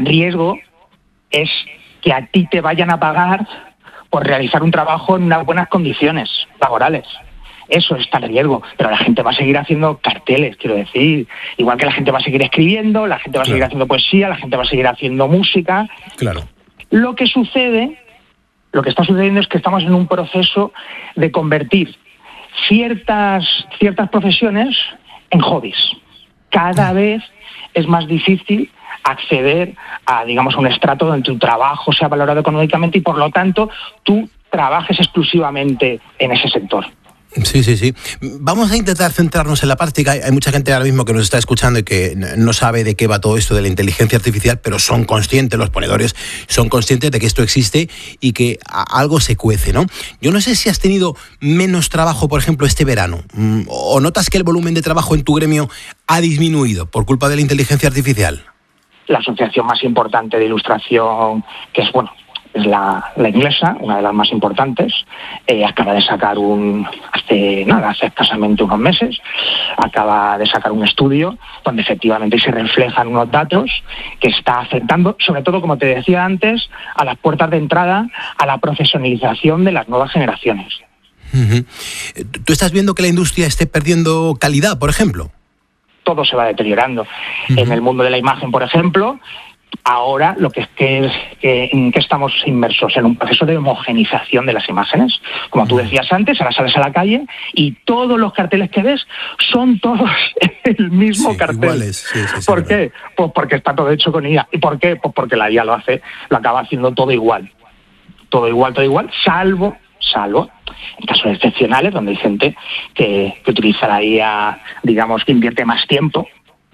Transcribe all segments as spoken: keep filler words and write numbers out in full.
gran riesgo es que a ti te vayan a pagar por realizar un trabajo en unas buenas condiciones laborales. Eso está en riesgo, pero la gente va a seguir haciendo carteles, quiero decir. Igual que la gente va a seguir escribiendo, la gente va a seguir claro. haciendo poesía, la gente va a seguir haciendo música. Claro. Lo que sucede, lo que está sucediendo es que estamos en un proceso de convertir ciertas, ciertas profesiones en hobbies. Cada vez es más difícil acceder a, digamos, un estrato donde tu trabajo sea valorado económicamente y, por lo tanto, tú trabajes exclusivamente en ese sector. Sí, sí, sí. Vamos a intentar centrarnos en la práctica. Hay mucha gente ahora mismo que nos está escuchando y que no sabe de qué va todo esto de la inteligencia artificial, pero son conscientes, los ponedores son conscientes de que esto existe y que algo se cuece, ¿no? Yo no sé si has tenido menos trabajo, por ejemplo, este verano, o notas que el volumen de trabajo en tu gremio ha disminuido por culpa de la inteligencia artificial. La asociación más importante de ilustración, que es, bueno, es la, la inglesa, una de las más importantes, eh, acaba de sacar un, hace nada, hace escasamente unos meses, acaba de sacar un estudio donde efectivamente se reflejan unos datos que está afectando, sobre todo, como te decía antes, a las puertas de entrada, a la profesionalización de las nuevas generaciones. Uh-huh. ¿Tú estás viendo que la industria esté perdiendo calidad, por ejemplo? Todo se va deteriorando. Uh-huh. En el mundo de la imagen, por ejemplo, ahora lo que es que, es que, en que estamos inmersos en un proceso de homogenización de las imágenes. Como tú decías antes, ahora sales a la calle y todos los carteles que ves son todos el mismo sí, cartel. Iguales. Sí, sí, sí, ¿Por qué? Pues porque está todo hecho con I A. ¿Y por qué? Pues porque la I A lo hace, lo acaba haciendo todo igual. Todo igual, todo igual, salvo, salvo en casos excepcionales donde hay gente que, que utiliza la I A, digamos, que invierte más tiempo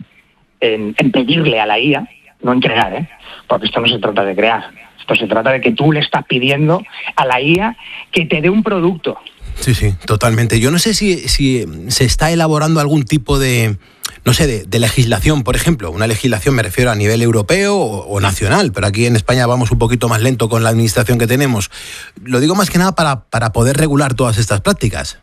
en, en pedirle a la I A, no en crear, ¿eh? Porque esto no se trata de crear. Esto se trata de que tú le estás pidiendo a la I A que te dé un producto. Sí, sí, totalmente. Yo no sé si, si se está elaborando algún tipo de, no sé, de, de legislación, por ejemplo. Una legislación me refiero a nivel europeo o, o nacional, pero aquí en España vamos un poquito más lento con la administración que tenemos. Lo digo más que nada para, para poder regular todas estas prácticas.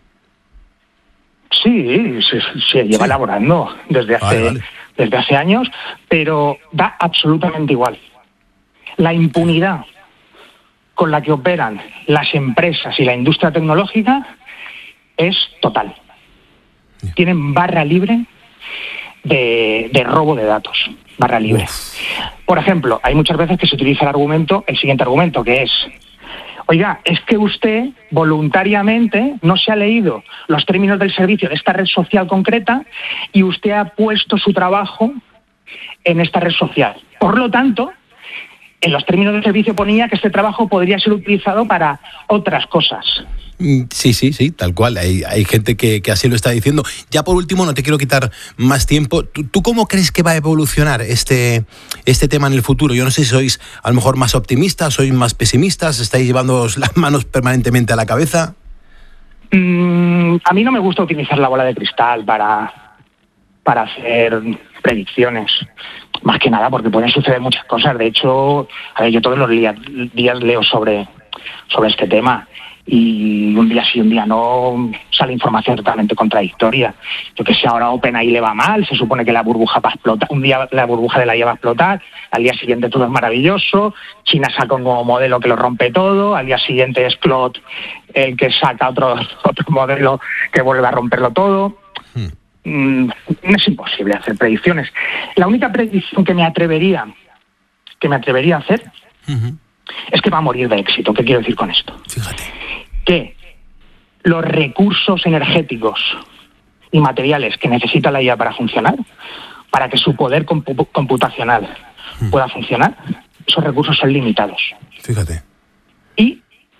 Sí, se, se lleva sí. elaborando desde hace... Vale, vale. desde hace años, pero da absolutamente igual. La impunidad con la que operan las empresas y la industria tecnológica es total. Tienen barra libre de, de robo de datos, barra libre. Uf. Por ejemplo, hay muchas veces que se utiliza el argumento, el siguiente argumento, que es: oiga, es que usted voluntariamente no se ha leído los términos del servicio de esta red social concreta y usted ha puesto su trabajo en esta red social. Por lo tanto, en los términos del servicio ponía que este trabajo podría ser utilizado para otras cosas. Sí, sí, sí, tal cual. Hay, hay gente que, que así lo está diciendo. Ya por último, no te quiero quitar más tiempo. ¿Tú, ¿Tú cómo crees que va a evolucionar este, este tema en el futuro? Yo no sé si sois a lo mejor más optimistas, sois más pesimistas, estáis llevándoos las manos permanentemente a la cabeza. Mm, a mí no me gusta utilizar la bola de cristal para, para hacer predicciones. Más que nada porque pueden suceder muchas cosas. De hecho, a ver, yo todos los días, días leo sobre, sobre este tema. Y un día sí, un día no, sale información totalmente contradictoria. Yo que sé, ahora OpenAI le va mal, se supone que la burbuja va a explotar, un día la burbuja de la I A va a explotar, al día siguiente todo es maravilloso, China saca un nuevo modelo que lo rompe todo, al día siguiente es Claude el que saca otro, otro modelo que vuelve a romperlo todo. Hmm. Mm, es imposible hacer predicciones. La única predicción que me atrevería, que me atrevería a hacer uh-huh. es que va a morir de éxito. ¿Qué quiero decir con esto? Fíjate. Que los recursos energéticos y materiales que necesita la I A para funcionar, para que su poder compu- computacional hmm. pueda funcionar, esos recursos son limitados. Fíjate. Y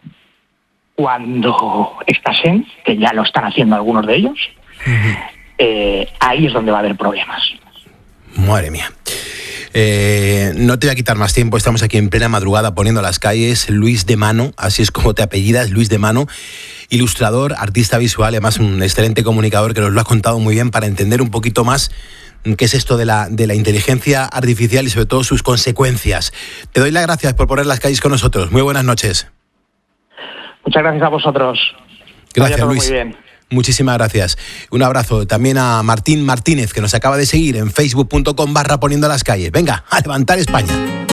cuando escasen, que ya lo están haciendo algunos de ellos, uh-huh. eh, ahí es donde va a haber problemas. Madre mía. Eh, no te voy a quitar más tiempo, estamos aquí en plena madrugada poniendo las calles. Luis de Mano, así es como te apellidas, Luis de Mano, ilustrador, artista visual, además un excelente comunicador que nos lo ha contado muy bien para entender un poquito más qué es esto de la, de la inteligencia artificial y sobre todo sus consecuencias. Te doy las gracias por poner las calles con nosotros. Muy buenas noches. Muchas gracias a vosotros. Gracias, Luis. Muy bien. Muchísimas gracias. Un abrazo también a Martín Martínez, que nos acaba de seguir en facebook punto com barra poniendo las calles. Venga, a levantar España.